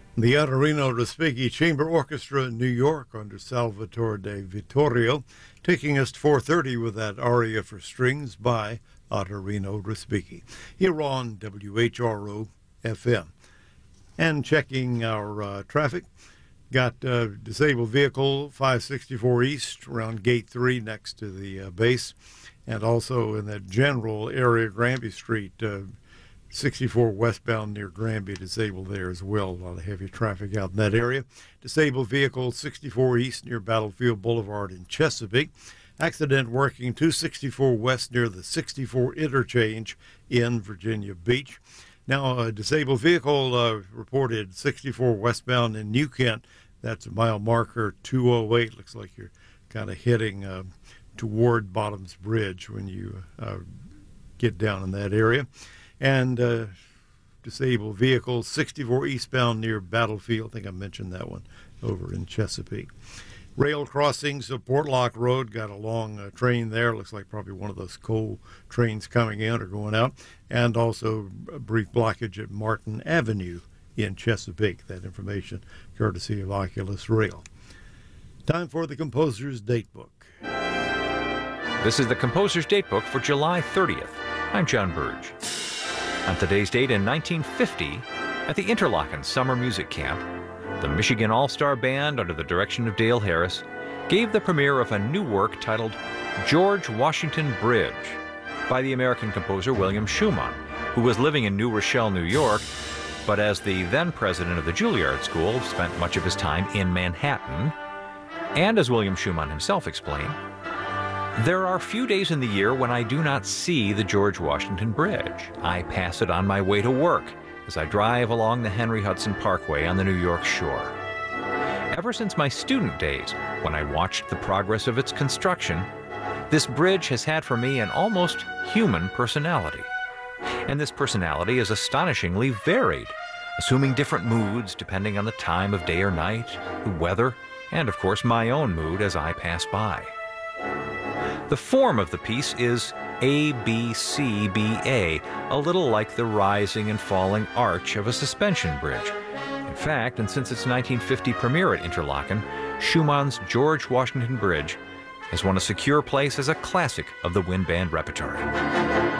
The Otorino Respighi Chamber Orchestra in New York under Salvatore de Vittorio, taking us to 4:30 with that aria for strings by Otorino Respighi, here on WHRO FM. And checking our traffic, got disabled vehicle 564 East around Gate 3 next to the base, and also in that general area, Granby Street, 64 westbound near Granby, disabled there as well. A lot of heavy traffic out in that area. Disabled vehicle 64 East near Battlefield Boulevard in Chesapeake. Accident working 264 West near the 64 interchange in Virginia Beach. Now, a disabled vehicle reported 64 westbound in New Kent. That's a mile marker 208. Looks like you're kind of heading toward Bottoms Bridge when you get down in that area. And disabled vehicle 64 eastbound near Battlefield. I think I mentioned that one over in Chesapeake. Rail crossings of Portlock Road, got a long train there. Looks like probably one of those coal trains coming in or going out. And also a brief blockage at Martin Avenue in Chesapeake. That information courtesy of Oculus Rail. Time for the Composer's Datebook. This is the Composer's Datebook for July 30th. I'm John Burge. On today's date in 1950, at the Interlochen Summer Music Camp, the Michigan All-Star Band, under the direction of Dale Harris, gave the premiere of a new work titled George Washington Bridge by the American composer William Schumann, who was living in New Rochelle, New York, but as the then president of the Juilliard School, spent much of his time in Manhattan. And as William Schumann himself explained, there are few days in the year when I do not see the George Washington Bridge. I pass it on my way to work as I drive along the Henry Hudson Parkway on the New York shore. Ever since my student days, when I watched the progress of its construction, this bridge has had for me an almost human personality. And this personality is astonishingly varied, assuming different moods depending on the time of day or night, the weather, and of course my own mood as I pass by. The form of the piece is ABCBA, a little like the rising and falling arch of a suspension bridge. In fact, and since its 1950 premiere at Interlochen, Schumann's George Washington Bridge has won a secure place as a classic of the wind band repertory.